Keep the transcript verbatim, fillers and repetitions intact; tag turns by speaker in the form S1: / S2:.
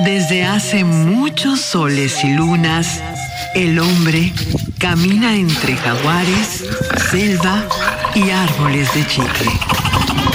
S1: Desde hace muchos soles y lunas, el hombre camina entre jaguares, selva y árboles de chicle.